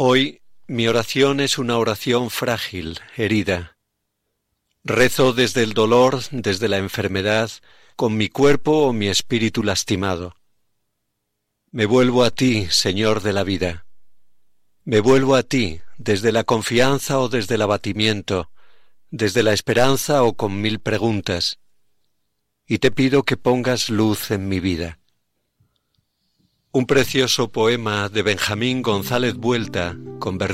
Hoy mi oración es una oración frágil, herida. Rezo desde el dolor, desde la enfermedad, con mi cuerpo o mi espíritu lastimado. Me vuelvo a ti, Señor de la vida. Me vuelvo a ti, desde la confianza o desde el abatimiento, desde la esperanza o con 1000 preguntas, y te pido que pongas luz en mi vida. Un precioso poema de Benjamín González Buelta, convertido